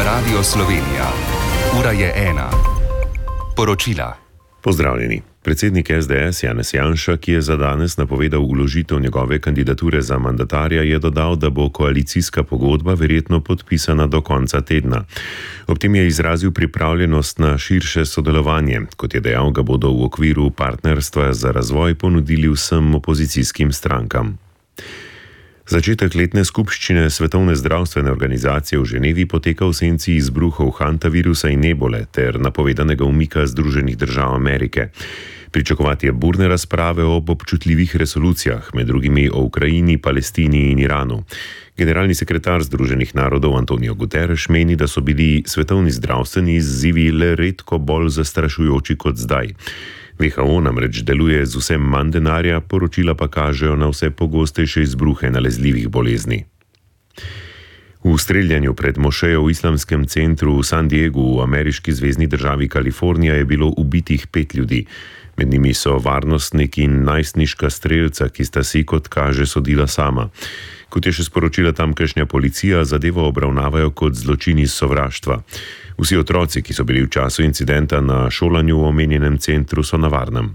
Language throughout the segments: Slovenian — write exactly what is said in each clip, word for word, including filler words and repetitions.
Radio Slovenija. Ura je ena. Poročila. Pozdravljeni. Predsednik es de es Janez Janša, ki je za danes napovedal vložitev njegove kandidature za mandatarja, je dodal, da bo koalicijska pogodba verjetno podpisana do konca tedna. Ob tem je izrazil pripravljenost na širše sodelovanje. Kot je dejal, ga bodo v okviru partnerstva za razvoj ponudili vsem opozicijskim strankam. Začetek letne skupščine Svetovne zdravstvene organizacije v Ženevi poteka v senci izbruhov hantavirusa in ebole ter napovedanega umika Združenih držav Amerike. Pričakovati je burne razprave ob občutljivih resolucijah, med drugimi o Ukrajini, Palestini in Iranu. Generalni sekretar Združenih narodov Antonio Guterres meni, da so bili svetovni zdravstveni izzivi le redko bolj zastrašujoči kot zdaj. ve ha o namreč deluje z vsem manj denarja, poročila pa kažejo na vse pogostejše izbruhe nalezljivih bolezni. V streljanju pred mošejo v islamskem centru v San Diegu v ameriški zvezni državi Kalifornija je bilo ubitih pet ljudi. Med njimi so varnostnik in najstniška strelca, ki sta si, kot kaže, sodila sama. Kot je še sporočila tamkajšnja policija, zadevo obravnavajo kot zločin iz sovraštva. Vsi otroci, ki so bili v času incidenta na šolanju v omenjenem centru, so na varnem.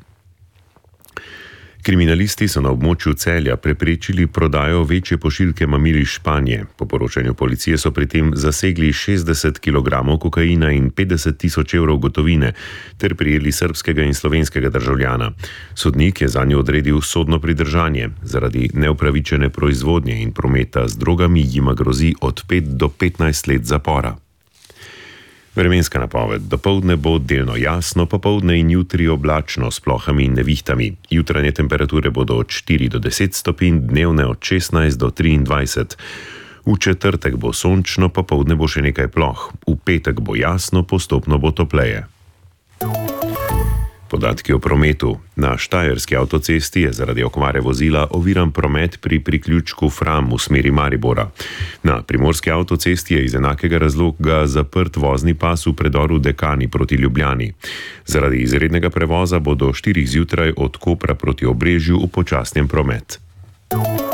Kriminalisti so na območju Celja preprečili prodajo večje pošiljke mamil iz Španije. Po poročanju policije so pri tem zasegli šestdeset kilogramov kokaina in petdeset tisoč evrov gotovine ter prijeli srbskega in slovenskega državljana. Sodnik je zanjo odredil sodno pridržanje. Zaradi neupravičene proizvodnje in prometa z drogami jima grozi od pet do petnajst let zapora. Vremenska napoved. Dopoldne bo delno jasno, popoldne in jutri oblačno s plohami in nevihtami. Jutranje temperature bodo od štiri do deset stopinj, dnevne od šestnajst do triindvajset. V četrtek bo sončno, popoldne bo še nekaj ploh. V petek bo jasno, postopno bo topleje. Podatki o prometu. Na štajerski avtocesti je zaradi okvare vozila oviran promet pri priključku Fram v smeri Maribora. Na primorski avtocesti je iz enakega razloga zaprt vozni pas v predoru Dekani proti Ljubljani. Zaradi izrednega prevoza bo do štirih zjutraj od Kopra proti Obrežju upočasnjen promet.